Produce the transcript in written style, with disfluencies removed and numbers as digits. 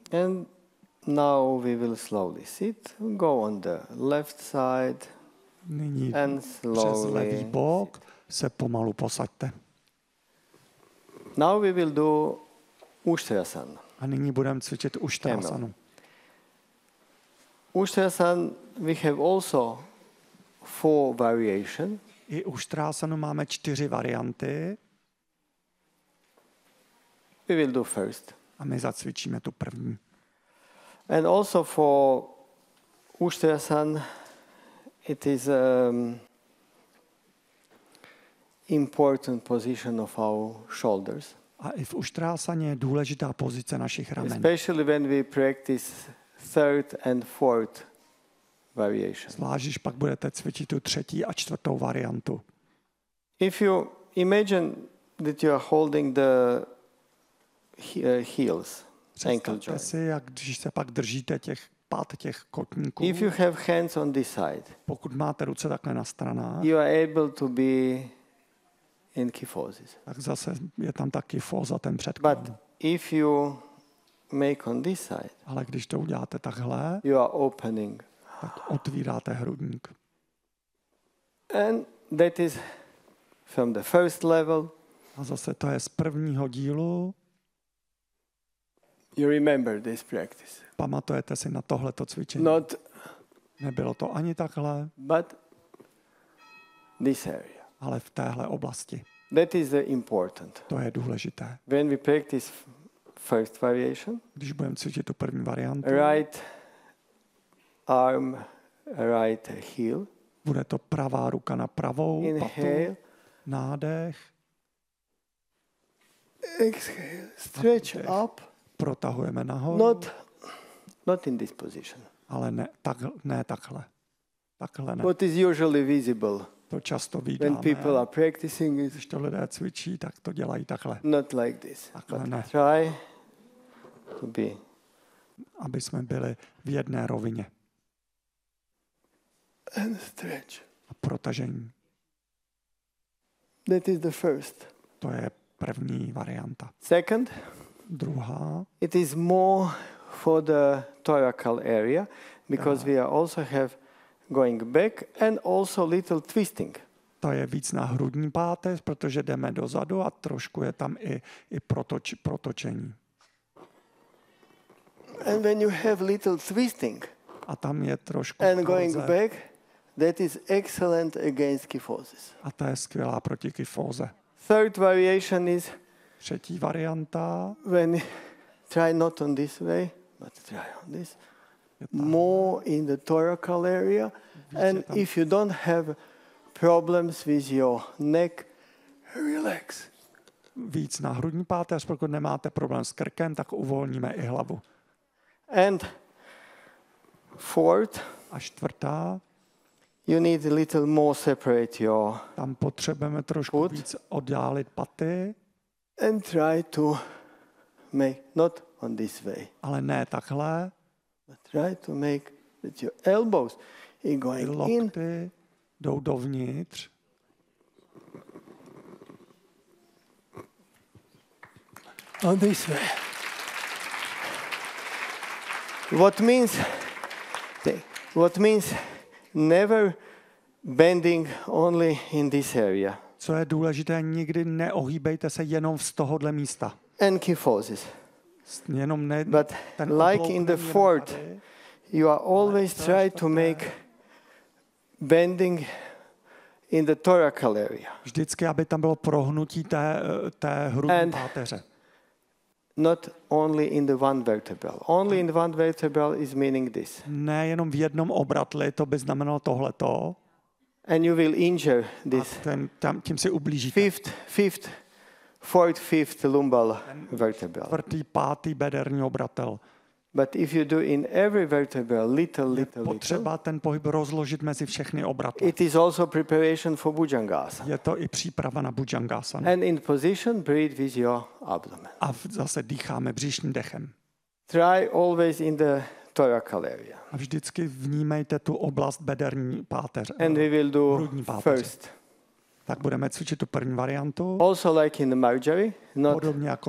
And now we will slowly sit. Go on the left side Nyní and přes slowly. levý bok se pomalu posaďte. Now we will do Ustrasana. A nyní budeme cvičit Uštrasanu. Ustrasana, we have also 4 variations. I Uštrasanu máme 4 varianty We will do first. a my zacvičíme tu první. And also for Ustrasana, it is important position of our shoulders. A i v Uštrásaně je důležitá pozice našich ramen. Especially when we practice 3rd and 4th variation. Zvlášť, když pak budete cvičit tu 3. a 4. variantu. If you imagine that you are holding the heels, ankle Představte joint. si, jak když se pak držíte těch pát těch kotníků. If you have hands on this side, Pokud máte ruce takhle na stranách, you are able to be in kyphosis. tak zase je tam taky kyfóza, ten předklon. But if you make on this side, Ale když to uděláte takhle, you are opening. tak otvíráte hrudník. And that is from the first level. A zase to je z prvního dílu. You remember this practice. Pamatujete si na tohleto cvičení. Not, Nebylo to ani takhle, but this area. ale v téhle oblasti. That is the important. To je důležité. When we practice first variation, Když budeme cvičit tu první variantu, right arm, right heel. bude to pravá ruka na pravou patu, Inhale, nádech, exhale, stretch Oddech. up. protahujeme nahoru, Not in this position. ale ne takhle. Takhle ne. What is usually visible To často when vídáme. people are practicing is Když to lidé cvičí, tak to dělají takhle. not like this. Takhle But ne. try to be. Aby jsme byli v jedné rovině. And stretch. A protažení. That is the first. To je první varianta. Second, Druhá, it is more for the thoracal area because we are also have going back and also little twisting. to je víc na hrudní páteř, protože jdeme dozadu a trošku je tam i protočení. And when you have little twisting A tam je trošku and going torze. back, that is excellent against kyphosis. A to je skvělá proti kyfóze. Third variation is Třetí varianta when try not on this way, but try on this. je ta More in the thoracal area. And tam- if you don't have problems with your neck, relax. víc na hrudní páteř, pokud nemáte problém s krkem, tak uvolníme i hlavu. And fourth, A čtvrtá, you need a little more separate your tam potřebujeme trošku Put. víc oddálit paty, and try to make not on this way, ale ne takhle. but try to make that your elbows are Ty going in lokty jdou dovnitř. on this way. What means never bending only in this area. Co je důležité, nikdy neohýbejte se jenom z tohohle místa. And kyphosis. Jenom ne, But ten like oblouk in the není jenom fourth, tady. you are always try to make bending in the thoracal area, Vždycky, aby tam bylo prohnutí té hrudní And- páteře. not only in the one vertebral. Only in one vertebral is meaning this. Ne jenom v jednom obratli, to by znamenalo tohleto. And you will injure A this tím si ublížíte. fifth lumbar vertebral. Čtvrtý, pátý bederní obratel. But if you do in every vertebral little, Potřeba ten pohyb rozložit mezi všechny obratle. it is also preparation for Bhujangasana. Je to i příprava na Bhujangasana. And in position, breathe with your abdomen. A zase dýcháme bříšním dechem. Try always in the thoracal area. A vždycky vnímejte tu oblast bederní páteře. And we will do Hrudní páteře. first. Tak budeme cvičit tu první variantu. Also like in the Marjari, not Podobně jako